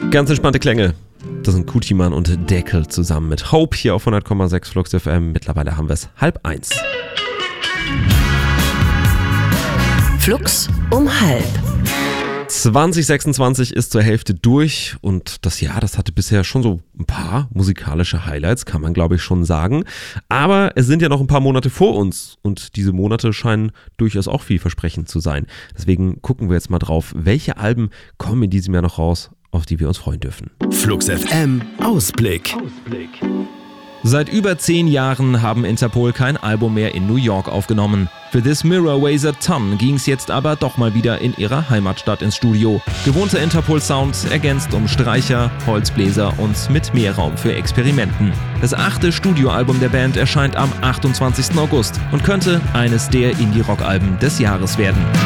Ganz entspannte Klänge. Das sind Kutiman und Deckel zusammen mit Hope hier auf 100,6 Flux FM. Mittlerweile haben wir es 12:30. Flux um 12:30. 2026 ist zur Hälfte durch und das Jahr, das hatte bisher schon so ein paar musikalische Highlights, kann man glaube ich schon sagen. Aber es sind ja noch ein paar Monate vor uns und diese Monate scheinen durchaus auch vielversprechend zu sein. Deswegen gucken wir jetzt mal drauf, welche Alben kommen in diesem Jahr noch raus, auf die wir uns freuen dürfen. Flux FM Ausblick. Seit über 10 Jahren haben Interpol kein Album mehr in New York aufgenommen. Für This Mirror Weighs a Ton ging es jetzt aber doch mal wieder in ihrer Heimatstadt ins Studio. Gewohnter Interpol-Sound ergänzt um Streicher, Holzbläser und mit mehr Raum für Experimenten. Das 8. Studioalbum der Band erscheint am 28. August und könnte eines der Indie-Rock-Alben des Jahres werden.